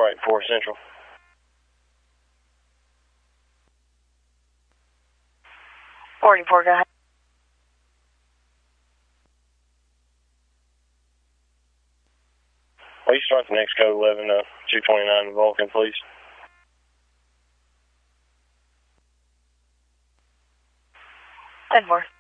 484 Central. 44, go ahead. Will you start the next code 11, 229 Vulcan, please? 10-4.